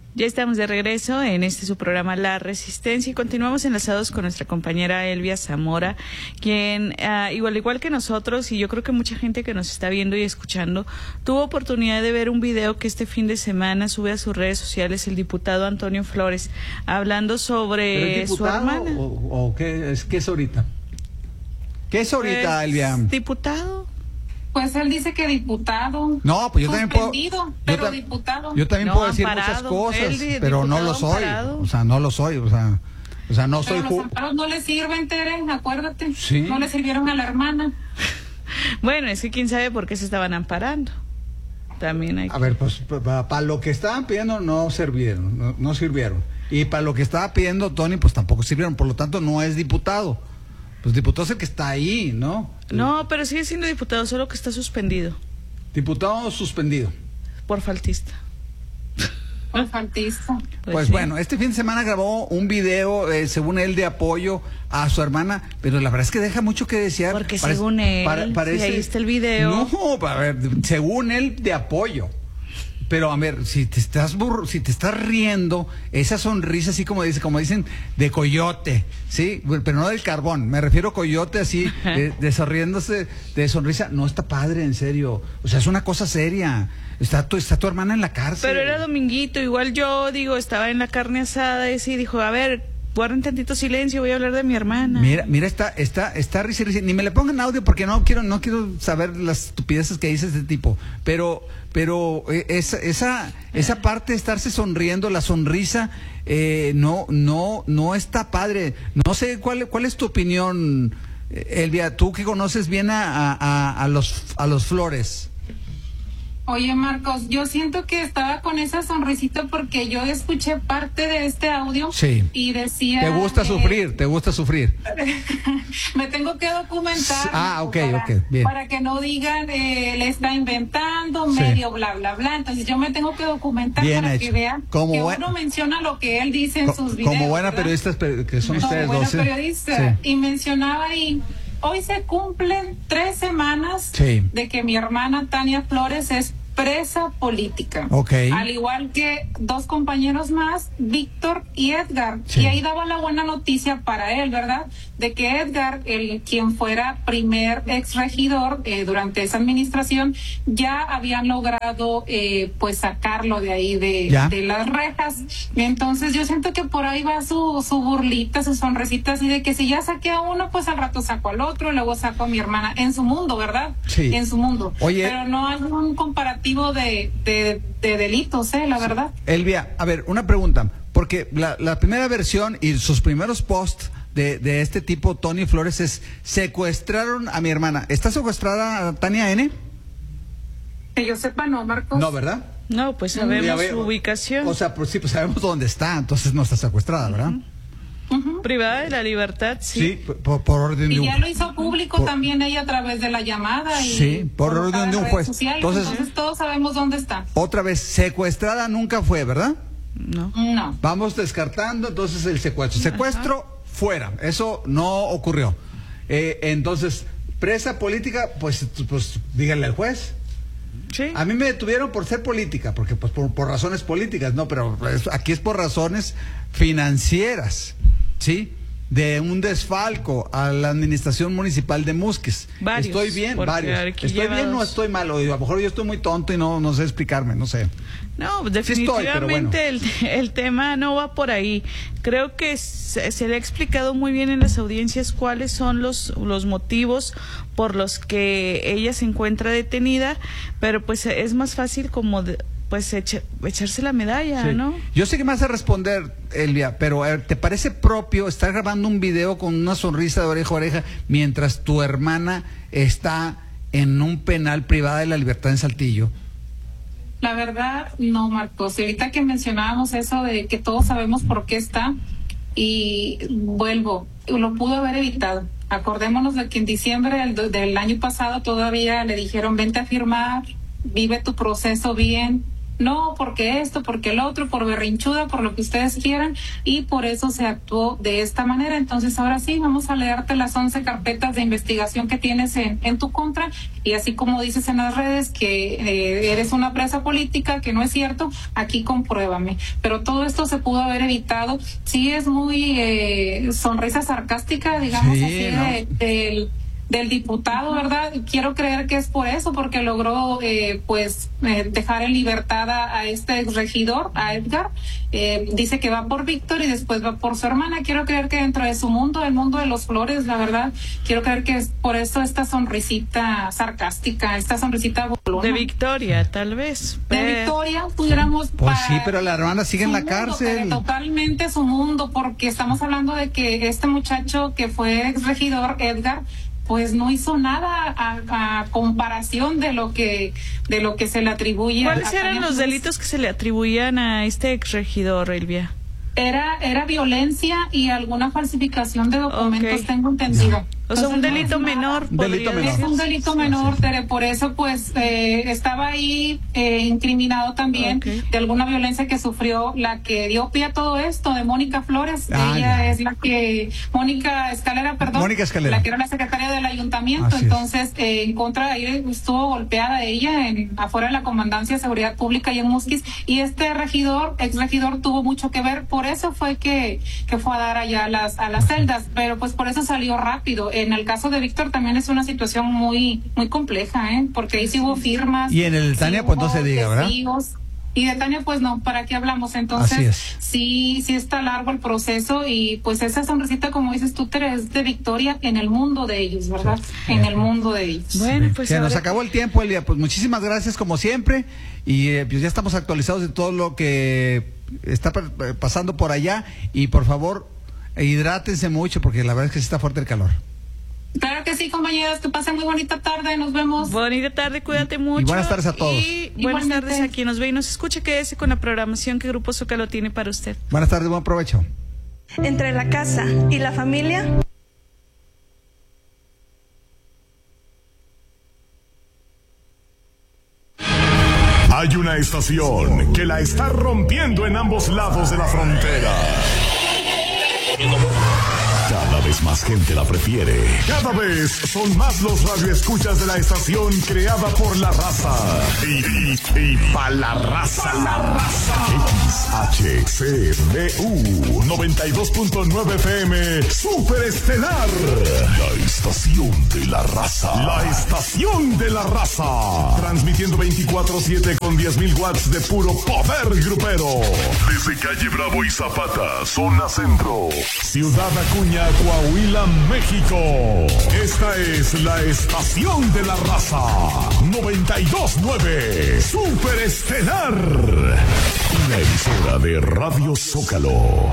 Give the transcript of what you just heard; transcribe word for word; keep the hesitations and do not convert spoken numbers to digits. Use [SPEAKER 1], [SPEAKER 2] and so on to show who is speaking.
[SPEAKER 1] Ya estamos de regreso en este su programa La Resistencia y continuamos enlazados con nuestra compañera Elvia Zamora, quien uh, igual igual que nosotros y yo creo que mucha gente que nos está viendo y escuchando tuvo oportunidad de ver un video que este fin de semana sube a sus redes sociales el diputado Antonio Flores hablando sobre su hermana.
[SPEAKER 2] O, o qué es qué es ahorita? ¿Qué es ahorita, pues, Elvia?
[SPEAKER 1] Diputado.
[SPEAKER 3] Pues él dice que diputado.
[SPEAKER 2] No, pues yo también puedo.
[SPEAKER 3] Pero
[SPEAKER 2] yo,
[SPEAKER 3] diputado.
[SPEAKER 2] Yo también
[SPEAKER 1] no,
[SPEAKER 2] puedo decir
[SPEAKER 1] amparado,
[SPEAKER 2] muchas cosas,
[SPEAKER 1] él,
[SPEAKER 2] pero no lo soy.
[SPEAKER 1] Amparado.
[SPEAKER 2] O sea, no lo soy. O sea, o sea no
[SPEAKER 3] pero
[SPEAKER 2] soy.
[SPEAKER 3] Los amparos no le sirven, Tere, acuérdate.
[SPEAKER 2] Sí.
[SPEAKER 3] No le sirvieron a la hermana.
[SPEAKER 1] Bueno, es que quién sabe por qué se estaban amparando. También hay.
[SPEAKER 2] A ver, pues para, para lo que estaban pidiendo no sirvieron, no, no sirvieron. Y para lo que estaba pidiendo Tony, pues tampoco sirvieron. Por lo tanto, no es diputado. Pues diputado es el que está ahí, ¿no?
[SPEAKER 1] No, pero sigue siendo diputado, solo que está suspendido.
[SPEAKER 2] Diputado suspendido.
[SPEAKER 1] Por faltista.
[SPEAKER 3] Por faltista.
[SPEAKER 2] Pues, pues sí. Bueno, este fin de semana grabó un video, eh, según él, de apoyo a su hermana, pero la verdad es que deja mucho que desear.
[SPEAKER 1] Porque
[SPEAKER 2] Parece,
[SPEAKER 1] según él,
[SPEAKER 2] para, parece,
[SPEAKER 1] y ahí está el video.
[SPEAKER 2] No, a ver, según él, de apoyo. Pero a ver, si te estás burro, si te estás riendo, esa sonrisa así como dice, como dicen, de coyote, ¿sí? Pero no del carbón, me refiero a coyote así, de, de sonriéndose, de sonrisa, no está padre, en serio. O sea, es una cosa seria. Está tu, está tu hermana en la cárcel.
[SPEAKER 1] Pero era dominguito, igual yo digo, estaba en la carne asada y sí, dijo, a ver, guarden tantito silencio, voy a hablar de mi hermana.
[SPEAKER 2] Mira, mira, está, está, está risa, risa. Ni me le pongan audio porque no quiero, no quiero saber las estupideces que dice este tipo. Pero, pero esa, esa, esa parte de estarse sonriendo, la sonrisa, eh, no, no, no está padre. No sé cuál, cuál es tu opinión, Elvia, tú que conoces bien a, a, a los, a los Flores.
[SPEAKER 3] Oye, Marcos, yo siento que estaba con esa sonrisita porque yo escuché parte de este audio.
[SPEAKER 2] Sí.
[SPEAKER 3] Y decía...
[SPEAKER 2] Te gusta
[SPEAKER 3] eh,
[SPEAKER 2] sufrir, te gusta sufrir.
[SPEAKER 3] Me tengo que documentar.
[SPEAKER 2] Ah, ok,
[SPEAKER 3] para,
[SPEAKER 2] ok, bien.
[SPEAKER 3] Para que no digan, eh, le está inventando,
[SPEAKER 2] sí.
[SPEAKER 3] medio bla, bla, bla. Entonces yo me tengo que documentar
[SPEAKER 2] bien
[SPEAKER 3] para
[SPEAKER 2] hecho.
[SPEAKER 3] que vean
[SPEAKER 2] como
[SPEAKER 3] que
[SPEAKER 2] buen...
[SPEAKER 3] uno menciona lo que él dice en
[SPEAKER 2] Co
[SPEAKER 3] sus videos.
[SPEAKER 2] Como buena
[SPEAKER 3] ¿verdad?
[SPEAKER 2] periodista que son
[SPEAKER 3] como
[SPEAKER 2] ustedes
[SPEAKER 3] buena
[SPEAKER 2] dos.
[SPEAKER 3] periodista.
[SPEAKER 2] Sí.
[SPEAKER 3] Y mencionaba ahí, hoy se cumplen tres semanas
[SPEAKER 2] sí.
[SPEAKER 3] de que mi hermana Tania Flores es presa política.
[SPEAKER 2] Okay.
[SPEAKER 3] Al igual que dos compañeros más, Víctor y Edgar.
[SPEAKER 2] Sí.
[SPEAKER 3] Y ahí daba la buena noticia para él, ¿verdad? De que Edgar, el quien fuera primer ex regidor eh, durante esa administración, ya habían logrado eh, pues sacarlo de ahí de, de las rejas. Entonces yo siento que por ahí va su, su burlita, su sonrisita así de que si ya saqué a uno, pues al rato saco al otro, luego saco a mi hermana en su mundo, ¿verdad?
[SPEAKER 2] Sí.
[SPEAKER 3] En su mundo.
[SPEAKER 2] Oye,
[SPEAKER 3] pero no hay un comparativo de, de, de delitos, ¿eh? La verdad.
[SPEAKER 2] Elvia, a ver, una pregunta, porque la, la primera versión y sus primeros posts de, de este tipo, Tony Flores, es secuestraron a mi hermana. ¿Está secuestrada Tania N?
[SPEAKER 3] Que yo sepa, no, Marcos.
[SPEAKER 2] No, ¿verdad?
[SPEAKER 1] No, pues sabemos su ubicación.
[SPEAKER 2] O sea, pues sí, pues sabemos dónde está, entonces no está secuestrada, ¿verdad?
[SPEAKER 1] Uh-huh. Uh-huh. Privada de la libertad, sí.
[SPEAKER 2] Sí, por, por orden
[SPEAKER 3] y
[SPEAKER 2] de un...
[SPEAKER 3] Y ya lo hizo público por... también ella a través de la llamada. Y
[SPEAKER 2] sí, por, por orden de un juez.
[SPEAKER 3] Sociales, entonces, entonces todos sabemos dónde está.
[SPEAKER 2] Otra vez, secuestrada nunca fue, ¿verdad?
[SPEAKER 1] No.
[SPEAKER 3] No.
[SPEAKER 2] Vamos descartando entonces el secuestro. Secuestro, ajá, fuera. Eso no ocurrió. Eh, entonces, presa política, pues, pues díganle al juez.
[SPEAKER 1] Sí.
[SPEAKER 2] A mí me detuvieron por ser política, porque pues por, por razones políticas, no, pero es, aquí es por razones financieras, ¿sí? De un desfalco a la administración municipal de Musques.
[SPEAKER 1] Varios,
[SPEAKER 2] estoy bien, varios. Estoy bien, no estoy mal. O a lo mejor yo estoy muy tonto y no, no sé explicarme, no sé.
[SPEAKER 1] No, definitivamente sí estoy, bueno. el, el tema no va por ahí. Creo que se, se le ha explicado muy bien en las audiencias cuáles son los, los motivos por los que ella se encuentra detenida, pero pues es más fácil como de, pues echa, echarse la medalla, sí, ¿no?
[SPEAKER 2] Yo sé que me vas a responder, Elvia, pero a ver, ¿te parece propio estar grabando un video con una sonrisa de oreja a oreja mientras tu hermana está en un penal privada de la libertad en Saltillo?
[SPEAKER 3] La verdad, no, Marcos. Y ahorita que mencionábamos eso de que todos sabemos por qué está, y vuelvo, lo pudo haber evitado. Acordémonos de que en diciembre del, del año pasado todavía le dijeron, vente a firmar, vive tu proceso bien, no, porque esto, porque el otro, por berrinchuda, por lo que ustedes quieran, y por eso se actuó de esta manera. Entonces, ahora sí, vamos a leerte las once carpetas de investigación que tienes en, en tu contra, y así como dices en las redes que eh, eres una presa política, que no es cierto, aquí compruébame. Pero todo esto se pudo haber evitado. Sí es muy eh, sonrisa sarcástica, digamos
[SPEAKER 2] sí,
[SPEAKER 3] así,
[SPEAKER 2] ¿no?
[SPEAKER 3] de, del del diputado, ¿verdad? Quiero creer que es por eso, porque logró eh, pues eh, dejar en libertad a, a este exregidor, a Edgar. Eh, dice que va por Víctor y después va por su hermana. Quiero creer que dentro de su mundo, el mundo de los Flores, la verdad, quiero creer que es por eso esta sonrisita sarcástica, esta sonrisita bolona.
[SPEAKER 1] De Victoria, tal vez.
[SPEAKER 3] De
[SPEAKER 1] Eh,
[SPEAKER 3] Victoria pudiéramos...
[SPEAKER 2] Pues
[SPEAKER 3] para-
[SPEAKER 2] sí, pero la hermana sigue en
[SPEAKER 3] su
[SPEAKER 2] la
[SPEAKER 3] mundo,
[SPEAKER 2] cárcel.
[SPEAKER 3] pero totalmente su mundo, porque estamos hablando de que este muchacho que fue exregidor, Edgar, pues no hizo nada a, a comparación de lo que de lo que se le atribuye.
[SPEAKER 1] ¿Cuáles
[SPEAKER 3] a
[SPEAKER 1] eran
[SPEAKER 3] Tania
[SPEAKER 1] los
[SPEAKER 3] Flores.
[SPEAKER 1] delitos que se le atribuían a este exregidor, Elvia?
[SPEAKER 3] Era era violencia y alguna falsificación de documentos,
[SPEAKER 1] Ok.
[SPEAKER 3] tengo entendido.
[SPEAKER 1] O sea, un
[SPEAKER 3] Entonces, no
[SPEAKER 1] delito
[SPEAKER 3] es nada.
[SPEAKER 1] menor.
[SPEAKER 2] Delito
[SPEAKER 1] podría
[SPEAKER 2] menor.
[SPEAKER 3] Es
[SPEAKER 1] decir.
[SPEAKER 3] un delito menor, Tere, por eso pues eh, estaba ahí eh, incriminado también
[SPEAKER 1] Ok.
[SPEAKER 3] de alguna violencia que sufrió la que dio pie a todo esto, de Mónica Flores.
[SPEAKER 2] Ah,
[SPEAKER 3] Ella
[SPEAKER 2] ya.
[SPEAKER 3] es la que, Mónica Escalera, perdón.
[SPEAKER 2] Mónica Escalera.
[SPEAKER 3] La que era la secretaria del ayuntamiento.
[SPEAKER 2] Así es.
[SPEAKER 3] Entonces, eh, en contra, ahí estuvo golpeada ella en, afuera de la Comandancia de Seguridad Pública y en Musquis. Y este regidor, ex regidor, tuvo mucho que ver. Por eso fue que, que fue a dar allá a las, a las celdas. Pero pues por eso salió rápido. En el caso de Víctor también es una situación muy muy compleja, ¿eh? Porque ahí sí hubo firmas.
[SPEAKER 2] Y en el
[SPEAKER 3] sí
[SPEAKER 2] Tania, pues, no
[SPEAKER 3] hubo
[SPEAKER 2] se diga, ¿verdad?
[SPEAKER 3] testigos. Y de Tania, pues no, ¿para qué hablamos? Entonces,
[SPEAKER 2] Así es.
[SPEAKER 3] sí, sí está largo el proceso y pues esa sonrisita, como dices tú, Tere, es de victoria en el mundo de ellos, ¿verdad? En el mundo de ellos.
[SPEAKER 1] Bueno, pues
[SPEAKER 2] Se
[SPEAKER 1] ahora-
[SPEAKER 2] nos acabó el tiempo, Elvia. Pues muchísimas gracias como siempre. Y eh, pues ya estamos actualizados de todo lo que está pa- pasando por allá. Y por favor, hidrátense mucho porque la verdad es que sí está fuerte el calor.
[SPEAKER 3] Claro que sí, compañeros, que pasen muy bonita tarde, nos vemos.
[SPEAKER 1] Bonita tarde, cuídate mucho.
[SPEAKER 2] Y buenas tardes a todos.
[SPEAKER 1] Y buenas
[SPEAKER 3] Igualmente.
[SPEAKER 1] tardes a quien nos ve y nos escucha. Quédese con la programación que Grupo Zócalo tiene para usted.
[SPEAKER 2] Buenas tardes, buen provecho.
[SPEAKER 4] Entre la casa y la familia.
[SPEAKER 5] Hay una estación que la está rompiendo en ambos lados de la frontera. Cada vez más gente la prefiere. Cada vez son más los radioescuchas de la estación creada por la raza. Y, y, y pa' la raza. La raza. X H C B U noventa y dos punto nueve F M Super Estelar. La estación de la raza. La estación de la raza. Transmitiendo veinticuatro siete con diez mil watts de puro poder grupero. Desde calle Bravo y Zapata, zona centro. Ciudad Acuña, Coahuila, México. Esta es la estación de la raza. noventa y dos punto nueve Super Estelar. Una emisora de Radio Zócalo.